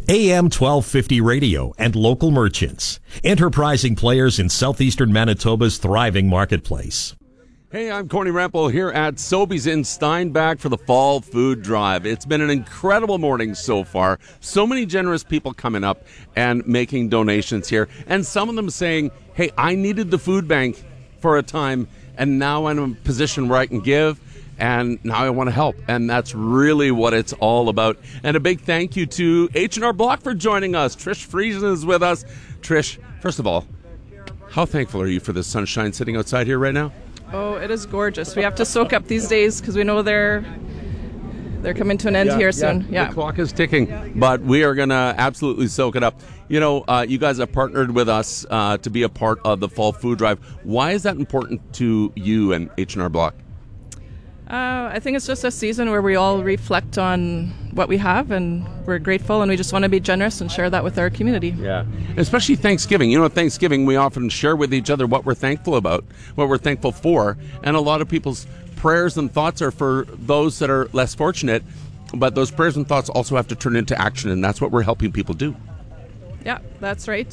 AM 1250 radio and local merchants. Enterprising players in southeastern Manitoba's thriving marketplace. Hey, I'm Corny Rampel here at Sobeys in Steinbach for the Fall Food Drive. It's been an incredible morning so far. So many generous people coming up and making donations here. And some of them saying, hey, I needed the food bank for a time, and now I'm in a position where I can give. And now I want to help, and that's really what it's all about. And a big thank you to H&R Block for joining us. Trish Friesen is with us. Trish, first of all, how thankful are you for the sunshine sitting outside here right now? Oh, it is gorgeous. We have to soak up these days because we know they're coming to an end here soon. Yeah, the clock is ticking, but we are going to absolutely soak it up. You know, you guys have partnered with us to be a part of the Fall Food Drive. Why is that important to you and H&R Block? I think it's just a season where we all reflect on what we have, and we're grateful, and we just want to be generous and share that with our community. Yeah, especially Thanksgiving. You know, at Thanksgiving, we often share with each other what we're thankful about, what we're thankful for, and a lot of people's prayers and thoughts are for those that are less fortunate, but those prayers and thoughts also have to turn into action, and that's what we're helping people do. Yeah, that's right.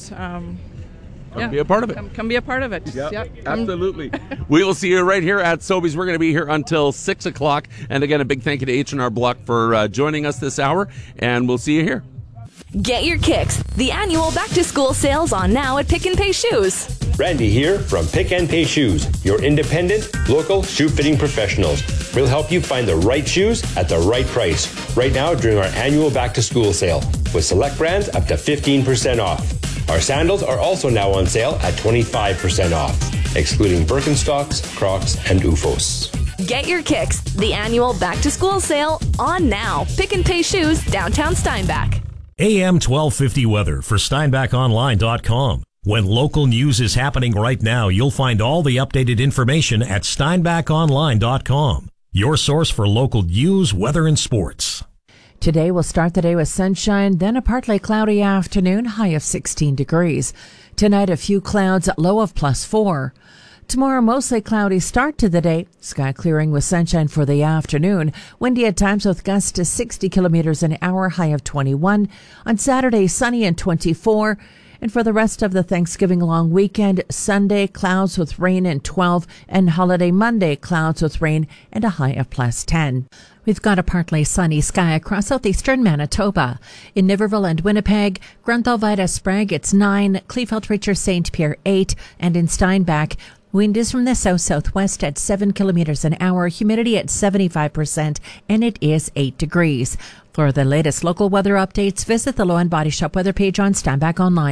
Come be a part of it. Come be a part of it. Yep, absolutely. We will see you right here at Sobeys. We're going to be here until 6 o'clock. And again, a big thank you to H&R Block for joining us this hour. And we'll see you here. Get your kicks. The annual back-to-school sales on now at Pick and Pay Shoes. Randy here from Pick and Pay Shoes, your independent, local shoe-fitting professionals. We'll help you find the right shoes at the right price. Right now during our annual back-to-school sale, with select brands up to 15% off. Our sandals are also now on sale at 25% off, excluding Birkenstocks, Crocs, and OOFOS. Get your kicks. The annual back-to-school sale on now. Pick and Pay Shoes, downtown Steinbach. AM 1250 weather for SteinbachOnline.com. When local news is happening right now, you'll find all the updated information at SteinbachOnline.com. Your source for local news, weather, and sports. Today we'll start the day with sunshine, then a partly cloudy afternoon, high of 16 degrees. Tonight a few clouds, low of +4. Tomorrow mostly cloudy start to the day, sky clearing with sunshine for the afternoon. Windy at times with gusts to 60 kilometers an hour, high of 21. On Saturday sunny and 24. And for the rest of the Thanksgiving long weekend, Sunday, clouds with rain and 12, and holiday Monday, clouds with rain and a high of +10. We've got a partly sunny sky across southeastern Manitoba. In Niverville and Winnipeg, Grunthal, Vida, Sprague, it's 9, Kleefeld, Richard, St. Pierre, 8, and in Steinbach, wind is from the south-southwest at 7 kilometers an hour, humidity at 75%, and it is 8 degrees. For the latest local weather updates, visit the Low and Body Shop weather page on Steinbach Online.